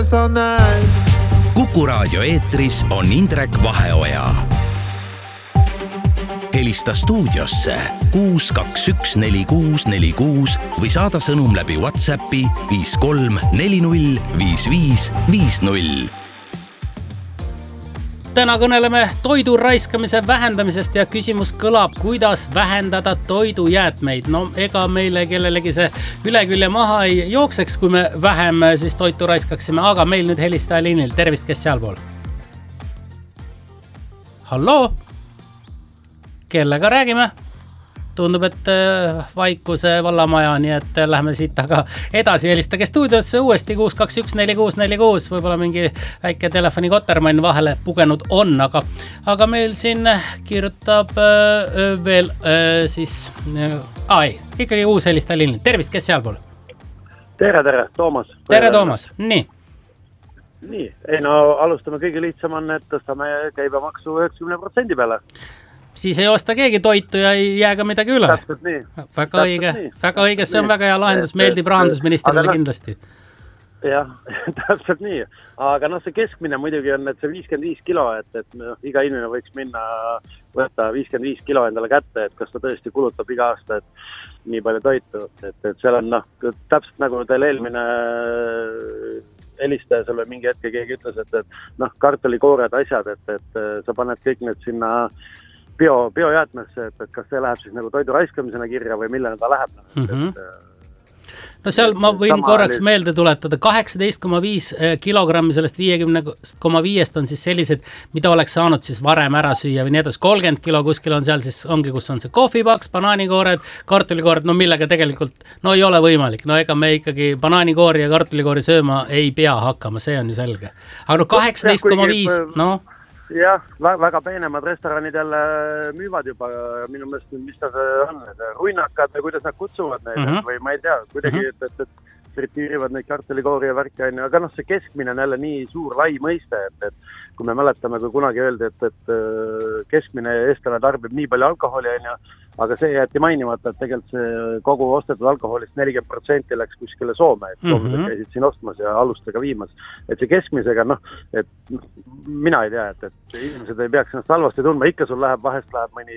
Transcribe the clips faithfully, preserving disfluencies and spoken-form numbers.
sa näed. Kuku Raadio eetris on Indrek Vaheoja. Helista stuudiosse kuus kaks üks neli kuus neli kuus või saada sõnum läbi WhatsAppi viis kolm neli null viis viis viis null. Täna kõneleme toidu raiskamise vähendamisest ja küsimus kõlab, kuidas vähendada toidujäätmeid. No ega meile kellelegi see ülekülje maha ei jookseks, kui me vähem siis toitu raiskaksime, aga meil nüüd helistaja liinil. Tervist, kes sealpool? Halloo? Kellega räägime? Tundub, et Vaikuse vallamaja, nii et lähme siit aga edasi. Helistage stuudiosse uuesti kuus kaks üks neli kuus neli kuus. Võib-olla mingi väike telefoni kotermann vahele pugenud on, aga, aga meil siin kirjutab öö, veel öö, siis... Ai, ikkagi uus helistaja liinil. Tervist, kes sealpool? Tere, tere, Toomas. Tere, Toomas. Nii. Nii, ei no alustame kõige lihtsam on, et tõstame käibemaksu üheksakümne protsendi peale. Siis ei osta keegi toitu ja ei jää ka midagi üle. Täpselt nii. Väga Täpselt õige, nii. väga õige, see on väga hea lahendus, meeldib rahandusministrile no, kindlasti. Jah, täpselt nii. Aga noh, see keskmine muidugi on, et see viiskümmend viis kilo, et, et no, iga inimene võiks minna võtta viiskümmend viis kilo endale kätte, et kas ta tõesti kulutab iga aasta, et nii palju toitu. Et, et seal on noh, täpselt nagu teil eelmine helistaja selle mingi hetke keegi ütles, et, et noh, kartulikoored asjad, et, et sa paned kõik need sinna bio, biojäätmesse, et, et kas see läheb siis nagu toidu raiskamisena kirja või millena ta läheb. Mm -hmm. No seal ma võin Sama korraks oli... meelde tuletada, kaheksateist koma viis kilogrammi sellest viiekümne koma viiest on siis sellised, mida oleks saanud siis varem ära süüa või nii edasi. kolmkümmend kilo kuskil on seal siis ongi, kus on see kohvipaks, banaanikoored, kartulikoored, no millega tegelikult no ei ole võimalik. No ega me ikkagi banaanikoori ja kartulikoori sööma ei pea hakkama, see on ju selge. Aga no kaheksateist koma viis, no... Jah, väga peenemad restoranid jälle müüvad juba minu meelest, mis ta on, ruinakad või kuidas nad kutsuvad neid, mm -hmm. või ma ei tea, kuidagi, mm -hmm. et, et, et fritiirivad neid kartulikoori ja värki, aga noh, see keskmine on jälle nii suur lai mõiste, et, et kui me mäletame, kui kunagi öeldi, et, et keskmine eestlane tarbib nii palju alkoholi, aga see jäeti mainimata, et tegelikult see kogu ostetud alkoholist nelikümmend protsenti läks kuskile Soome, et soomlased mm -hmm. käisid siin ostmas ja alustega viimas. Et see keskmisega, noh, et mina ei tea, et, et inimesed ei peaks ennast halvasti tundma, ikka sul läheb, vahest läheb mõni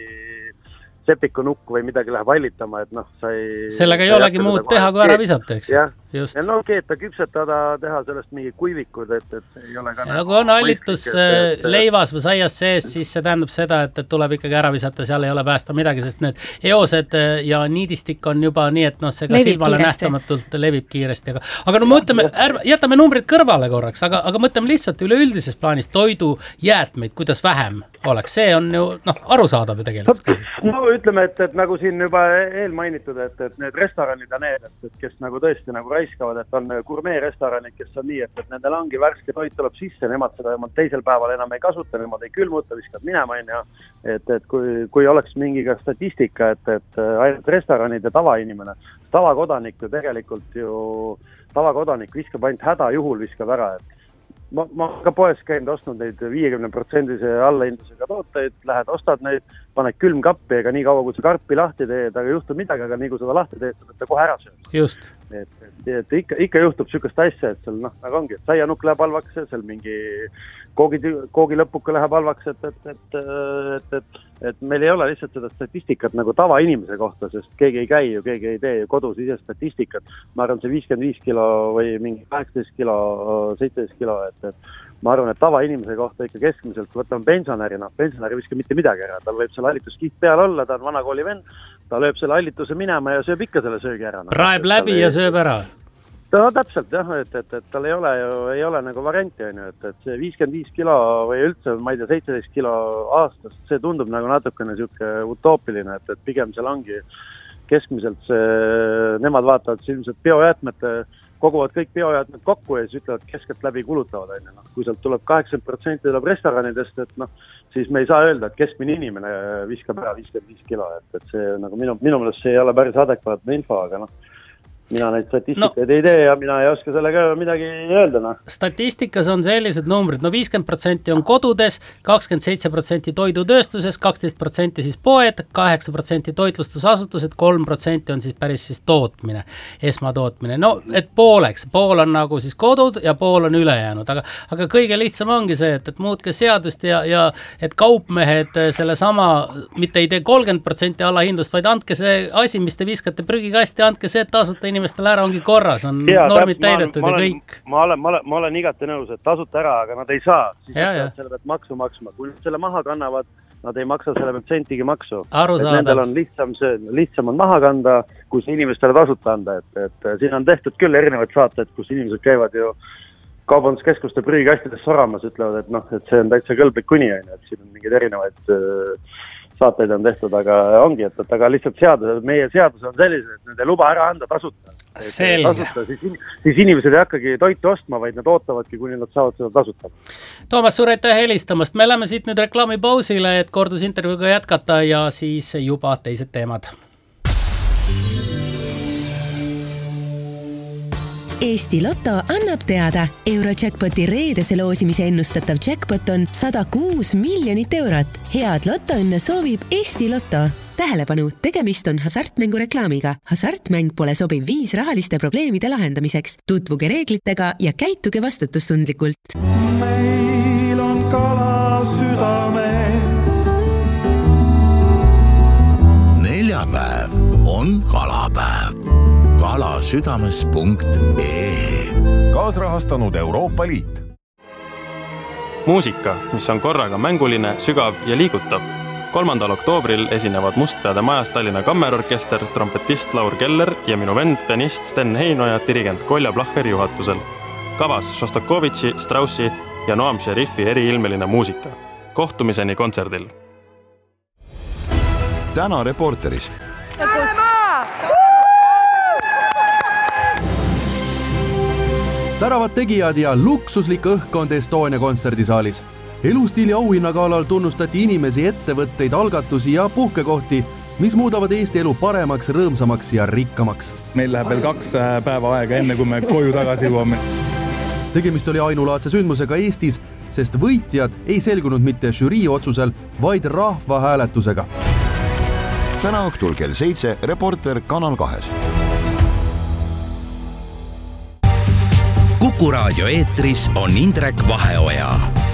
sepiku nukk või midagi läheb hallitama, et noh, sa ei... Sellega ei olegi muud teha, kui ära visata, eks? Jah, ja no keeta, küpsetada, teha sellest mingi kuivikud, et, et ei ole ka... Ja kui on hallitus et, et, leivas või saias sees, siis see tähendab seda, et, et tuleb ikkagi ära visata, seal ei ole päästa midagi, sest need eosed ja niidistik on juba nii, et noh, see ka levib silmale kiiresti. Nähtamatult levib kiiresti. Aga, aga no mõtleme, jätame numbrid kõrvale korraks, aga, aga mõtleme lihtsalt üleüldises plaanis toidu jäätmeid, kuidas vähem oleks. See on ju noh, arusaadav ju tegelikult. No ütleme, et, et nagu siin juba eelmainitud, et, et need restoranid ja need, et, et kes nagu tõesti nagu raiskavad, et on gurmeerestoranid, kes on nii, et, et nendel ongi värske toit tuleb sisse, nemad seda teisel päeval enam ei kasuta, nemad ei külmuta, viskad minema, ja et, et kui, kui oleks mingi ka statistika, et, et ainult restoranid ja tavainimene, tavakodanik ju tegelikult ju, tavakodanik viskab ainult häda juhul viskab ära, et ma, ma ka poes käinud ostnud neid viiekümne protsendise allahindlusega tooteid, lähed, ostad neid, paned külmkappi, ega nii kaua, kui sa karpi lahti teed, aga juhtub midagi, aga nii kui seda lahti teed, sa võtta kohe ära sööd. Just. Et, et, et ikka, ikka juhtub sükest asja, et seal noh, nagu ongi, et saianukk läheb halvaks, seal mingi koogi, koogi lõpuka läheb halvaks, et, et, et, et, et, et meil ei ole lihtsalt seda statistikat nagu tavainimese kohta, sest keegi ei käi ju, keegi ei tee ju kodus ise statistikat. Ma arvan, see viiskümmend viis kilo või mingi kaheksateist kilo, seitseteist kilo, et, et ma arvan, et tavainimese kohta ikka keskmiselt, võtame pensionäri, noh, pensionäri viska mitte midagi ära, tal võib selle hallituskiht peal olla, ta on vanakooli vend, ta lööb selle hallituse minema ja sööb ikka selle söögi ära. No. Raeb läbi ei... ja sööb ära. No täpselt jah, et, et, et tal ei ole ju, ei ole nagu varianti, on ju, et, et see viiskümmend viis kilo või üldse, ma ei tea, seitseteist kilo aastast, see tundub nagu natukene siuke utoopiline, et, et pigem seal ongi keskmiselt see, nemad vaatavad ilmselt biojäätmete, koguvad kõik biojäätmed kokku ja siis ütlevad keskelt läbi kulutavad, on ju, noh, kui sealt tuleb kaheksakümmend protsenti tuleb restoranidest, et noh, siis me ei saa öelda, et keskmine inimene viskab ära viiskümmend viis kilo, et, et see nagu minu, minu meelest see ei ole päris adekvaatne info, aga noh, mina neid statistikaid no, ei tee ja mina ei oska sellega midagi öelda. No. Statistikas on sellised numbrid, no viiskümmend protsenti on kodudes, kakskümmend seitse protsenti toidutööstuses, kaksteist protsenti siis poed, kaheksa protsenti toitlustusasutused, kolm protsenti on siis päris siis tootmine, esmatootmine. No, et pooleks, pool on nagu siis kodud ja pool on ülejäänud, aga, aga kõige lihtsam ongi see, et, et muutke seadust ja, ja et kaupmehed selle sama, mitte ei tee kolmkümmend protsenti allahindlust, vaid andke see asi, mis te viskate prügikasti, andke see, et tasuta inimestele ära ongi korras, on ja, normid täidetud ja olen, kõik. Ma olen, ma, olen, ma olen igati nõus, et tasuta ära, aga nad ei saa. Siis ja, ja. Selle pealt maksu maksma. Kui selle maha kannavad, nad ei maksa selle pealt sentigi maksu. Nendel on lihtsam, see, lihtsam on maha kanda, kus inimestele tasuta anda. Et, et siin on tehtud küll erinevad saated, kus inimesed käivad ju kaubanduskeskuste prügikastides soramas, ütlevad, et noh, et see on täitsa kõlblik kuni, et siin on mingid erinevaid saateid on tehtud, aga ongi, et, et aga lihtsalt seadus, meie seadus on sellised, et need ei luba ära anda tasuta. tasuta siis, siis inimesed ei hakkagi toitu ostma, vaid nad ootavadki, kuni nad saavad seda tasuta. Toomas, suur aitäh helistamast. Me läheme siit nüüd reklaamipausile, et kordusintervjuuga jätkata ja siis juba teised teemad. Eesti Lotto annab teada, Eurojackpoti reedese loosimise ennustatav jackpot on sada kuus miljonit eurot. Head lottoõnne soovib Eesti Lotto. Tähelepanu, tegemist on hasartmängu reklaamiga. Hasartmäng pole sobiv viis rahaliste probleemide lahendamiseks. Tutvuge reeglitega ja käituge vastutustundlikult. Meil on kala südames. Neljapäev on kalapäev. kalasüdames punkt ee Kaasrahastanud Euroopa Liit. Muusika, mis on korraga mänguline, sügav ja liigutav. kolmandal oktoobril esinevad Mustpeade majas Tallinna Kammerorkester, trompetist Laur Keller ja minu vend, pianist Sten Heinoja, dirigent Kolja Plahher juhatusel. Kavas Šostakovitši, Straussi ja Noam Šerifi eriilmeline muusika. Kohtumiseni kontserdil. Täna Reporteris. Säravad tegijad ja luksuslik õhkkond Estonia kontserdisaalis. Elustiili auhinnagaalal tunnustati inimesi, ettevõtteid, algatusi ja puhkekohti, mis muudavad Eesti elu paremaks, rõõmsamaks ja rikkamaks. Meil läheb veel kaks päeva aega, enne kui me koju tagasi jõuame. Tegemist oli ainulaadse sündmusega Eestis, sest võitjad ei selgunud mitte žürii otsusel, vaid rahva hääletusega. Täna õhtul kell seitse Reporter Kanal kahes. Kuku raadio eetris on Indrek Vaheoja.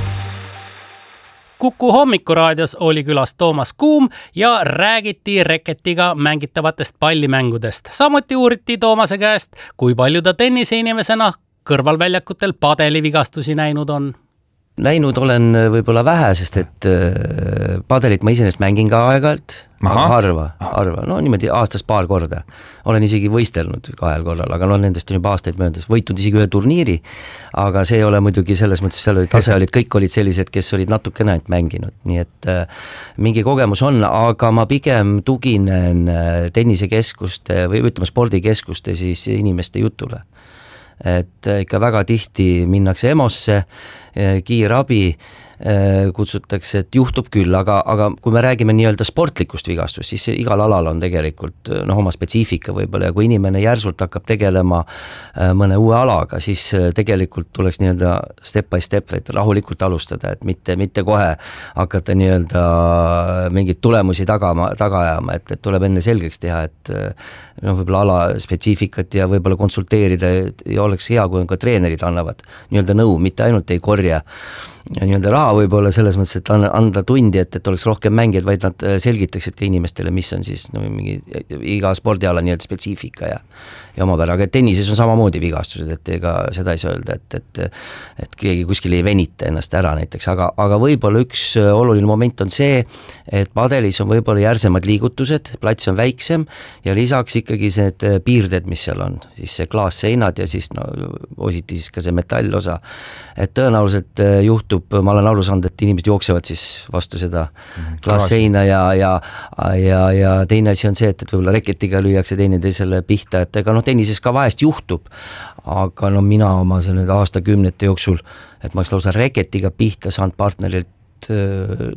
Kuku hommikuraadios oli külas Toomas Kuum ja räägiti reketiga mängitavatest pallimängudest. Samuti uuriti Toomase käest, kui palju ta tenniseinimesena kõrvalväljakutel padelivigastusi näinud on. Näinud olen võib-olla vähe, sest et padelit ma iseenesest mängin ka aeg-ajalt, harva, harva, no niimoodi aastas paar korda. Olen isegi võistelnud kahel korral, aga no nendest on juba aastaid möödas. Võitnud isegi ühe turniiri, aga see ei ole muidugi selles mõttes, seal olid tase olid, kõik olid sellised, kes olid natukene ainult mänginud. Nii et mingi kogemus on, aga ma pigem tuginen tennisekeskuste või ütleme spordikeskuste siis inimeste jutule. Et ikka väga tihti minnakse EMO-sse, kiirabi kutsutakse, et juhtub küll, aga, aga kui me räägime nii-öelda sportlikust vigastust, siis igal alal on tegelikult no, oma spetsiifika võib-olla ja kui inimene järsult hakkab tegelema mõne uue alaga, siis tegelikult tuleks nii-öelda step by step, et rahulikult alustada, et mitte, mitte kohe hakata nii-öelda mingeid tulemusi tagama, taga ajama, et, et tuleb enne selgeks teha, et no, võib-olla ala spetsiifikat ja võib-olla konsulteerida ja oleks hea, kui ka treenerid annavad nii-öelda nõu, mitte ainult ei korja ja nii-öelda raha võib-olla selles mõttes, et anda tundi, et, et oleks rohkem mängijaid, vaid nad selgitaksid ka inimestele, mis on siis no, mingi, iga spordiala nii-öelda spetsiifika ja, ja omapära, aga tennises on samamoodi vigastused, et ega seda ei saa öelda, et, et, et keegi kuskil ei venita ennast ära näiteks, aga, aga võib-olla üks oluline moment on see, et padelis on võib-olla järsemad liigutused, plats on väiksem ja lisaks ikkagi need piirded, mis seal on, siis see klaasseinad ja siis no, ositi siis ka see metallosa, et tõenäoliselt juhtub, ma olen aru saanud, et inimesed jooksevad siis vastu seda klaasseina ja, ja, ja, ja teine asi on see, et, et võib-olla reketiga lüüakse teine teisele pihta, et ega noh, tennises ka vahest juhtub, aga no mina oma selle aastakümnete jooksul, et ma oleks lausa reketiga pihta saanud partnerilt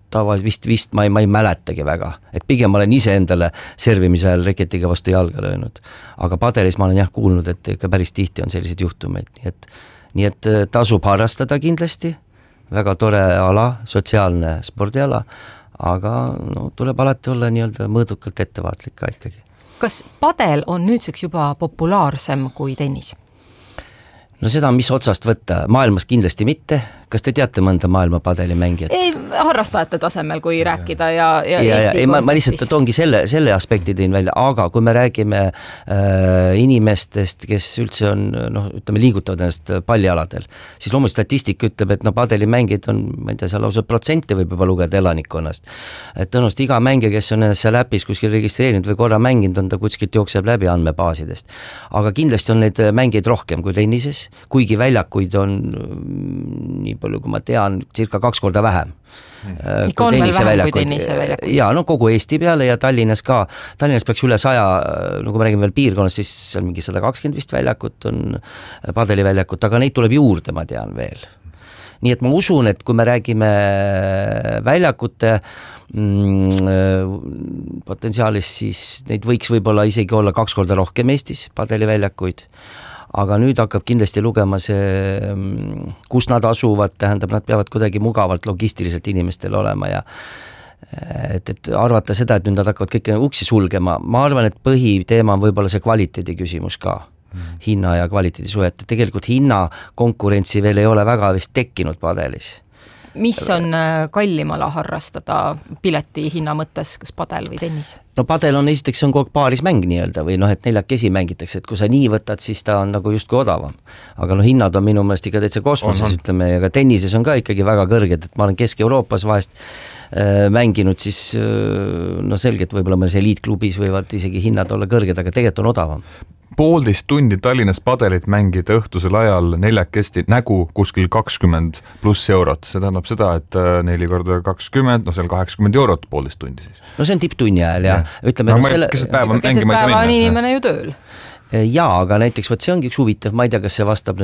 tavaliselt vist, vist ma ei, ma ei mäletagi väga, et pigem ma olen ise endale servimise ajal reketiga vastu jalga löönud, aga padelis ma olen jah kuulnud, et ikka päris tihti on selliseid juhtumeid, nii et, nii et tasub harrastada kindlasti, väga tore ala, sotsiaalne spordiala, aga no, tuleb alati olla nii-öelda mõõdukalt ettevaatlik ka ikkagi. Kas padel on nüüdseks juba populaarsem kui tennis? No seda, mis otsast võtta, maailmas kindlasti mitte. Kas te teate mõnda maailma padelimängijat? Ei, harrastajate tasemel, kui rääkida ja, ja, ja Eesti ei, ma, ma lihtsalt toongi selle, selle aspekti tõin välja, aga kui me räägime äh, inimestest, kes üldse on, noh, ütleme, liigutavad ennast pallialadel, siis loomulikult statistika ütleb, et no padelimängijad on, ma ei tea, seal lausa protsente võib juba lugeda elanikkonnast. Et tõenäoliselt iga mängija, kes on ennast seal äpis kuskil registreerinud või korra mänginud, on ta kuskilt jookseb läbi andmebaasidest. Aga kindlasti on neid mängijaid rohkem kui tennises, kuigi väljakuid on nii palju, kui ma tean, cirka kaks korda vähem. Ikka on veel vähem kui tennise väljakuid. Ja, no kogu Eesti peale ja Tallinnas ka. Tallinnas peaks üle saja, no kui me räägime veel piirkonnas, siis seal mingi sada kakskümmend vist väljakut on padeliväljakut, aga neid tuleb juurde, ma tean veel. Nii et ma usun, et kui me räägime väljakute mm, potentsiaalis, siis neid võiks võib-olla isegi olla kaks korda rohkem Eestis, padeliväljakuid. Aga nüüd hakkab kindlasti lugema see, kus nad asuvad, tähendab, nad peavad kuidagi mugavalt logistiliselt inimestel olema ja et, et arvata seda, et nüüd nad hakkavad kõike uksi sulgema. Ma arvan, et põhiteema on võib-olla see kvaliteedi küsimus ka, mm. hinna ja kvaliteedi suhet. Tegelikult hinna konkurentsi veel ei ole väga vist tekkinud padelis. Mis on kallimala harrastada pileti hinna mõttes, kas padel või tennis? No padel on esiteks on kogu paaris mäng nii-öelda või noh, et neljakesi mängitakse, et kui sa nii võtad, siis ta on nagu just kui odavam. Aga no hinnad on minu meelest ikka täitsa kosmoses, on, on. Ütleme, ja ka tennises on ka ikkagi väga kõrged, et ma olen Kesk-Euroopas vahest äh, mänginud, siis äh, no selgelt võib-olla meil see eliitklubis võivad isegi hinnad olla kõrged, aga tegelikult on odavam. Poolteist tundi Tallinnas padelit mängida õhtusel ajal neljakesti nägu kuskil kakskümmend pluss eurot. See tähendab seda, et neli korda kakskümmend, no seal kaheksakümmend eurot poolteist tundi siis. No see on tipptunni ajal ja, ja. Ütleme, no, no selle... Keset päeva, keset päeva on inimene ju tööl. Jaa, aga näiteks võt see ongi üks huvitav, ma ei tea, kas see vastab